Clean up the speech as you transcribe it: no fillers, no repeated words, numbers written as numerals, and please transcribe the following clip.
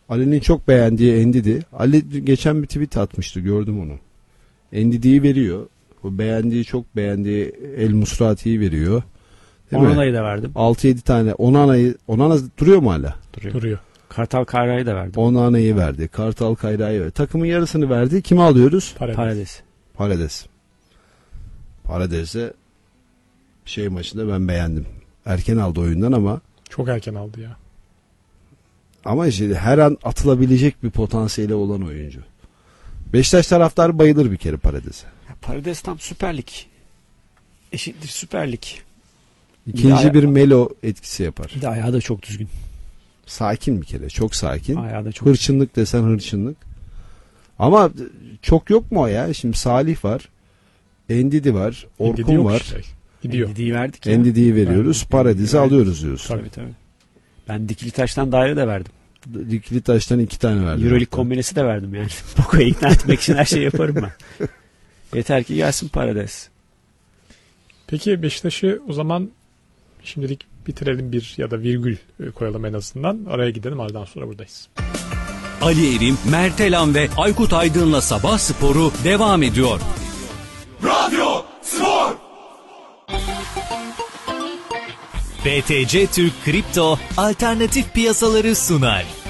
Ali'nin çok beğendiği Ndidi. Ali geçen bir tweet atmıştı, gördüm onu. Ndidi'yi veriyor. O beğendiği, çok beğendiği El Musrati'yi veriyor. Onana'yı da verdim. 6-7 tane. Onana duruyor mu hala? Duruyor. Kartal Kayra'yı da verdim. Onana'yı verdi. Kartal Kayra'yı verdi. Takımın yarısını verdi. Kimi alıyoruz? Paredes. Paredes'e maçında ben beğendim. Erken aldı oyundan ama. Çok erken aldı ya. Ama işte her an atılabilecek bir potansiyeli olan oyuncu. Beşiktaş taraftarı bayılır bir kere Paredes'e. Paredes tam Süper Lig. Eşittir Süper Lig. İkinci bir Melo etkisi yapar. Bir de ayağı da çok düzgün. Sakin bir kere. Çok sakin. Ayağı da çok hırçınlık desen hırçınlık. Ama çok yok mu o ya? Şimdi Salih var. Ndidi var. Orkun var. Ndidi'yi verdik ya. Ndidi'yi veriyoruz. Paredes'i alıyoruz diyorsun. Tabii. Ben Dikili Taş'tan daire de verdim. Dikili Taş'tan 2 tane verdim. Euroleague kombinesi de verdim yani. Boko'yu ikna etmek için her şeyi yaparım ben. Yeter ki gelsin Paredes. Peki Beşiktaş'ı o zaman şimdilik bitirelim, bir ya da virgül koyalım en azından. Araya gidelim, ardından sonra buradayız. Ali Erim, Mert Elan ve Aykut Aydın'la Sabah Sporu devam ediyor. Radyo Spor. BTC Türk Kripto alternatif piyasaları sunar.